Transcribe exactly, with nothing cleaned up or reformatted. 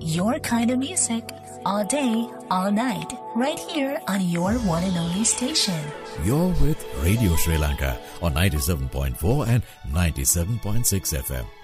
Your kind of music, all day, all night, right here on your one and only station. You're with Radio Sri Lanka on ninety-seven point four and ninety-seven point six F M.